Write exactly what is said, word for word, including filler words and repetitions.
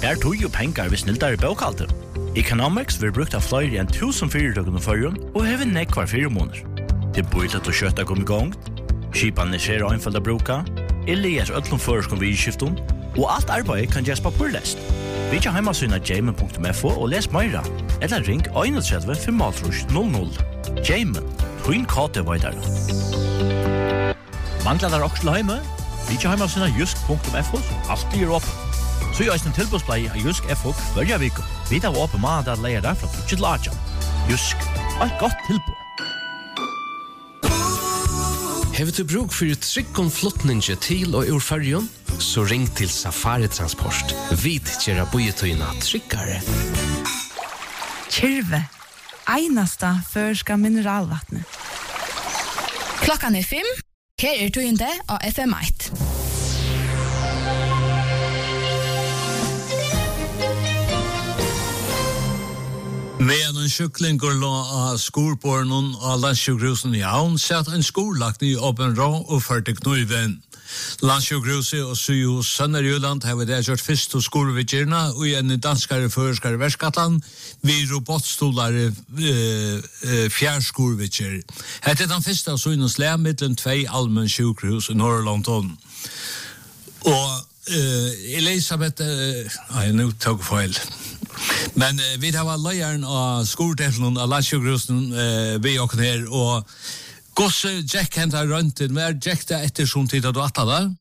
Spær tog og pengar hvis snildar i bøkalter. Economics vil brukt av flere enn tusen fyrirtøkken og førjen og hever nekvar fire måneder. Det bor til å kjøtta kom i gang, skipan er skjer og einfalda bruka, eller gjør øtlom føreskom vid skifton, og alt arbeid kan gjøres papurlest. Vi kan heimasyna jamen punktum f o og les meira, eller ring einogtredve fem null null. Jamen, twin kate veidar. Manglar der også heime? Vi kan heimasyna jusk punktum f o, som alltid er åpen. Så gjør en tilbudsplei av Jusk F O hver vik. Vi tar åpen mat at leier der fra tutsi til atja. Jusk, et godt tilbud. Hever du bruk for tryggom flottninge til og ur fyrjon? Så ring til Safari Transport. Vi tjera bojetøyna tryggare. Kyrve, einasta førska mineralvattnet. Klokkan er fem. Her er tøyende av F M ett. Med en kyklinger lå av skorbornen av landsjukhusen i havn, satt en skorlagt i åpen rå og førte knuiven. Landsjukhuset og Syhus Sønderjylland har det gjort først hos skorvidgjerne og i en danskare føreskare verskatan vi robotstolare eh, fjerdskorvidgjer. Hette den første av Søynens lærmiddelen tvei allmenn sjukhus i Norrlandton. Og eh, Elisabeth, eh, nei, nå tog feil. Men eh, vi har leieren av skolteflen av landsjukhusen eh, vi åkken her, og gosse Jack hentar rundt, men er Jack det etter som tid at du atta da?